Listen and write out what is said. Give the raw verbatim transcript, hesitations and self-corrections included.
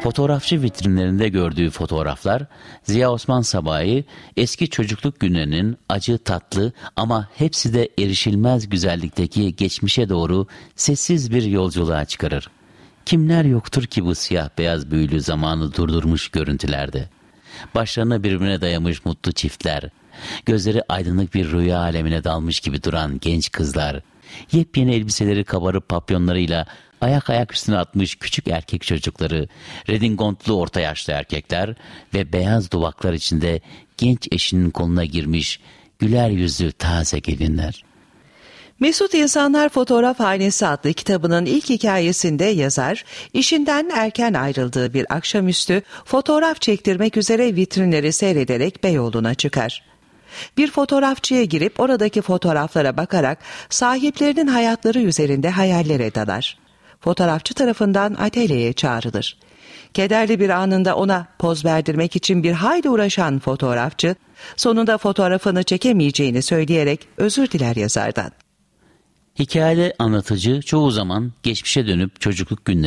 Fotoğrafçı vitrinlerinde gördüğü fotoğraflar Ziya Osman Sabah'ı eski çocukluk günlerinin acı tatlı ama hepsi de erişilmez güzellikteki geçmişe doğru sessiz bir yolculuğa çıkarır. Kimler yoktur ki bu siyah beyaz büyülü zamanı durdurmuş görüntülerde? Başlarına birbirine dayamış mutlu çiftler, gözleri aydınlık bir rüya alemine dalmış gibi duran genç kızlar, yepyeni elbiseleri kabarıp papyonlarıyla ayak ayak üstüne atmış küçük erkek çocukları, redingontlu orta yaşlı erkekler ve beyaz duvaklar içinde genç eşinin koluna girmiş güler yüzlü taze gelinler. Mesut İnsanlar Fotoğraf Hanesi adlı kitabının ilk hikayesinde yazar, işinden erken ayrıldığı bir akşamüstü fotoğraf çektirmek üzere vitrinleri seyrederek Beyoğlu'na çıkar. Bir fotoğrafçıya girip oradaki fotoğraflara bakarak sahiplerinin hayatları üzerinde hayallere dalar. Fotoğrafçı tarafından atölyeye çağrılır. Kederli bir anında ona poz verdirmek için bir hayli uğraşan fotoğrafçı, sonunda fotoğrafını çekemeyeceğini söyleyerek özür diler yazardan. Hikayede anlatıcı çoğu zaman geçmişe dönüp çocukluk günleri